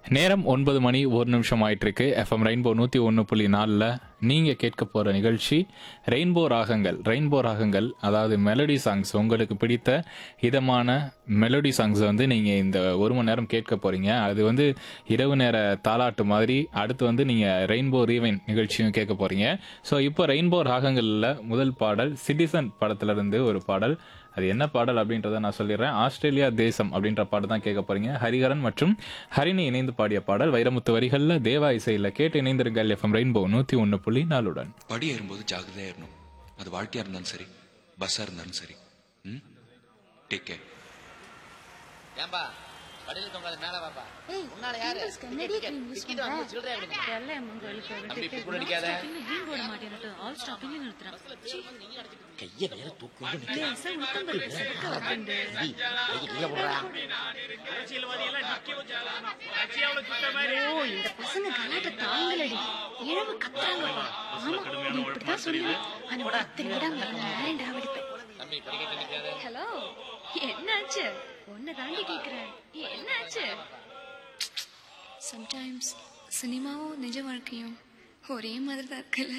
நேரம் 9 மணி 1 நிமிஷம் ஆயிட்டிருக்கு. எஃப்எம் ரெயின்போ 101.4ல நீங்கள் கேட்க போகிற நிகழ்ச்சி ரெயின்போ ராகங்கள். ரெயின்போ ராகங்கள் அதாவது மெலடி சாங்ஸ். உங்களுக்கு பிடித்த இதமான மெலடி சாங்ஸை வந்து நீங்கள் இந்த ஒரு மணி நேரம் கேட்க போகிறீங்க. அது வந்து இரவு நேர தாலாட்டு மாதிரி. அடுத்து வந்து நீங்கள் ரெயின்போ ரீவைன் நிகழ்ச்சியும் கேட்க போகிறீங்க. ஸோ இப்போ ரெயின்போ ராகங்களில் முதல் பாடல் சிட்டிசன் படத்துலேருந்து ஒரு பாடல். அது என்ன பாடல் அப்படின்றத நான் சொல்லிடுறேன். ஆஸ்திரேலியா தேசம் அப்படின்ற பாடல் தான் கேட்க போறீங்க. ஹரிஹரன் மற்றும் ஹரிணி இணைந்து பாடிய பாடல். வைரமுத்து வரிகள்ல தேவா இசையில் கேட்டு இணைந்திருங்கள் எஃப்எம் ரெயின்போ 101.4. படி ஏறும்போது ஜாகிரதையா ஏறணும். அது வாழ்க்கையா இருந்தாலும் சரி, பஸ்ஸா இருந்தாலும் சரி. Take care. ஏம்பா படியில தொங்காத மேல வாப்பா. உன்னால யாரு டிக்கெட் வாங்க சில்லறையா விடுங்க. எல்லாம் உங்களுக்கு தம்பி இப்படி கூட அடிக்காத. வீண் போட மாட்டேன்னுட்டு ஆல் ஸ்டாப்பிங் நிறுத்துறான். கைய வேற தூக்கு நிக்க. சார் உத்தம்பர் சக்க வரண்டு. கையில போடுறா. ஓ இந்த பசங்க கலாட்ட தாங்களடி. இழவு கத்துறாங்கப்பா. ஆமா நீ இப்படிதான் சொல்லுவேன். ஆனா அத்தனை இடம் வேண்டா வெடிப்பேன். தம்பி படிக்கட்டு நிக்காத. ஹலோ என்னாச்சு? உன்னை தாண்டி கேக்குறேன். என்னாச்சு? சம்டைம்ஸ் சினிமாவும் நிஜ வாழ்க்கையும் ஒரே மாதிரி தான் இருக்குல்ல.